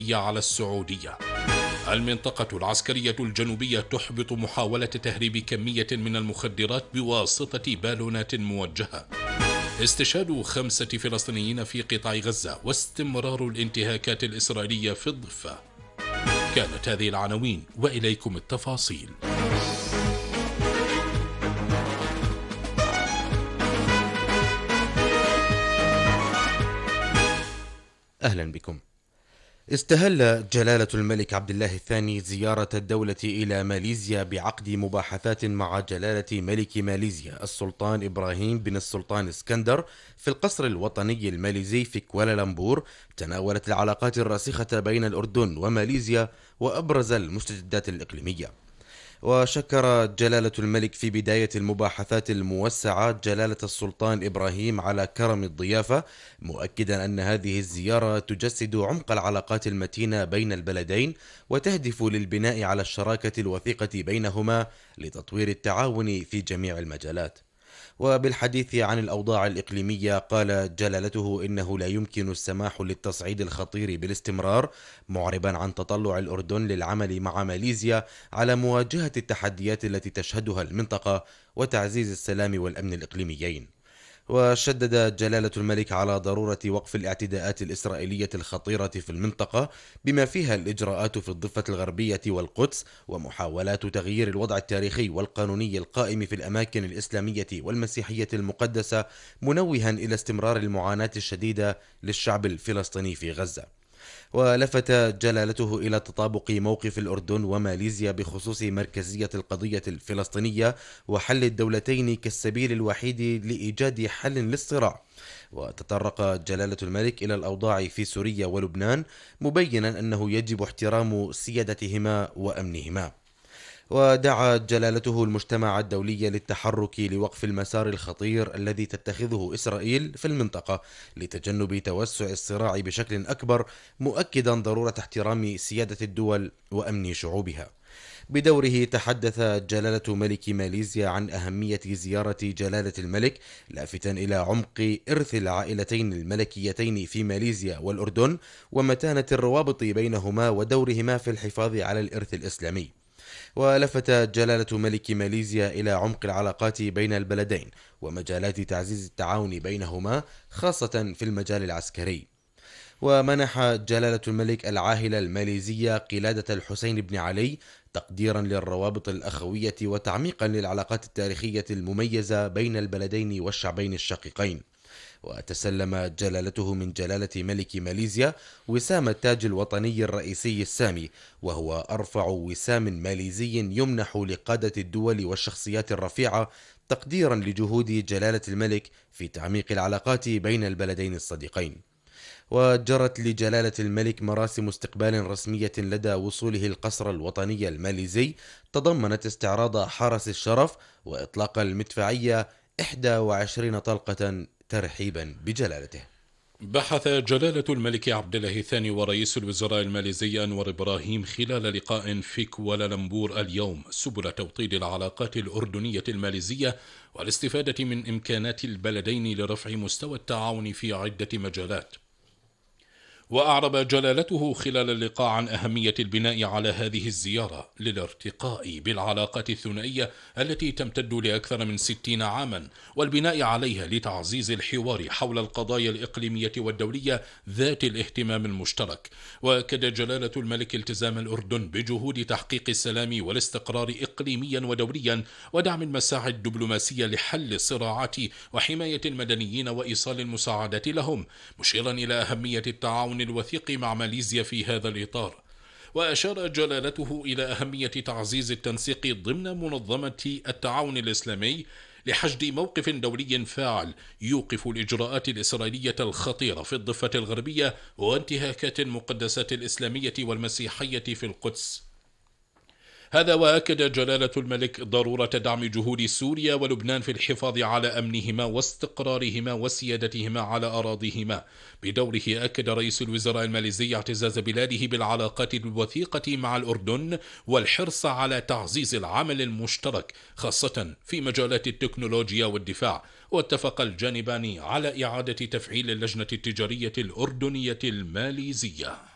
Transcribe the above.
على السعودية. المنطقة العسكرية الجنوبية تحبط محاولة تهريب كمية من المخدرات بواسطة بالونات موجهة. استشهاد 5 فلسطينيين في قطاع غزة واستمرار الانتهاكات الإسرائيلية في الضفة. كانت هذه العناوين وإليكم التفاصيل. أهلا بكم. استهل جلالة الملك عبد الله الثاني زيارة الدولة إلى ماليزيا بعقد مباحثات مع جلالة ملك ماليزيا السلطان إبراهيم بن السلطان اسكندر في القصر الوطني الماليزي في كوالالمبور، تناولت العلاقات الراسخة بين الأردن وماليزيا وأبرز المستجدات الإقليمية. وشكر جلالة الملك في بداية المباحثات الموسعة جلالة السلطان إبراهيم على كرم الضيافة، مؤكدا أن هذه الزيارة تجسد عمق العلاقات المتينة بين البلدين وتهدف للبناء على الشراكة الوثيقة بينهما لتطوير التعاون في جميع المجالات. وبالحديث عن الأوضاع الإقليمية قال جلالته إنه لا يمكن السماح للتصعيد الخطير بالاستمرار، معربا عن تطلع الأردن للعمل مع ماليزيا على مواجهة التحديات التي تشهدها المنطقة وتعزيز السلام والأمن الإقليميين. وشدد جلالة الملك على ضرورة وقف الاعتداءات الإسرائيلية الخطيرة في المنطقة بما فيها الإجراءات في الضفة الغربية والقدس ومحاولات تغيير الوضع التاريخي والقانوني القائم في الأماكن الإسلامية والمسيحية المقدسة، منوها إلى استمرار المعاناة الشديدة للشعب الفلسطيني في غزة. ولفت جلالته إلى تطابق موقف الأردن وماليزيا بخصوص مركزية القضية الفلسطينية وحل الدولتين كالسبيل الوحيد لإيجاد حل للصراع. وتطرق جلالة الملك إلى الأوضاع في سوريا ولبنان، مبينا أنه يجب احترام سيادتهما وأمنهما. ودعا جلالته المجتمع الدولي للتحرك لوقف المسار الخطير الذي تتخذه إسرائيل في المنطقة لتجنب توسع الصراع بشكل أكبر، مؤكدا ضرورة احترام سيادة الدول وأمن شعوبها. بدوره تحدث جلالة ملك ماليزيا عن أهمية زيارة جلالة الملك، لافتا إلى عمق إرث العائلتين الملكيتين في ماليزيا والأردن ومتانة الروابط بينهما ودورهما في الحفاظ على الإرث الإسلامي. ولفت جلالة ملك ماليزيا إلى عمق العلاقات بين البلدين ومجالات تعزيز التعاون بينهما خاصة في المجال العسكري. ومنح جلالة الملك العاهلة الماليزية قلادة الحسين بن علي تقديرا للروابط الأخوية وتعميقا للعلاقات التاريخية المميزة بين البلدين والشعبين الشقيقين. وتسلم جلالته من جلالة ملك ماليزيا وسام التاج الوطني الرئيسي السامي، وهو أرفع وسام ماليزي يمنح لقادة الدول والشخصيات الرفيعة، تقديرا لجهود جلالة الملك في تعميق العلاقات بين البلدين الصديقين. وجرت لجلالة الملك مراسم استقبال رسمية لدى وصوله القصر الوطني الماليزي، تضمنت استعراض حرس الشرف وإطلاق المدفعية 21 طلقة ترحيبا بجلالته. بحث جلالة الملك عبد الله الثاني ورئيس الوزراء الماليزي أنور إبراهيم خلال لقاء في كوالالمبور اليوم سبل توطيد العلاقات الأردنية الماليزية والاستفادة من إمكانات البلدين لرفع مستوى التعاون في عدة مجالات. وأعرب جلالته خلال اللقاء عن أهمية البناء على هذه الزيارة للارتقاء بالعلاقات الثنائية التي تمتد لأكثر من 60 عاما، والبناء عليها لتعزيز الحوار حول القضايا الإقليمية والدولية ذات الاهتمام المشترك. وأكد جلالة الملك التزام الأردن بجهود تحقيق السلام والاستقرار إقليميا ودوليا ودعم المساعي الدبلوماسية لحل الصراعات وحماية المدنيين وإيصال المساعدات لهم، مشيرا إلى أهمية التعاون الوثيق مع ماليزيا في هذا الإطار. وأشار جلالته إلى أهمية تعزيز التنسيق ضمن منظمة التعاون الإسلامي لحشد موقف دولي فاعل يوقف الإجراءات الإسرائيلية الخطيرة في الضفة الغربية وانتهاكات المقدسات الإسلامية والمسيحية في القدس. هذا وأكد جلالة الملك ضرورة دعم جهود سوريا ولبنان في الحفاظ على أمنهما واستقرارهما وسيادتهما على أراضيهما. بدوره أكد رئيس الوزراء الماليزي اعتزاز بلاده بالعلاقات الوثيقة مع الأردن والحرص على تعزيز العمل المشترك خاصة في مجالات التكنولوجيا والدفاع. واتفق الجانبان على إعادة تفعيل اللجنة التجارية الأردنية الماليزية.